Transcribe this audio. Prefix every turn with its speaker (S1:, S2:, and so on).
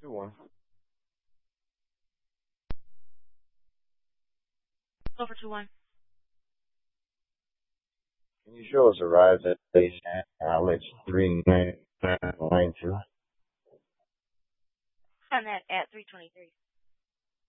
S1: 2-1.
S2: Go for 2-1.
S1: Can you show us a rise at station Alex 392?
S2: On that at 323.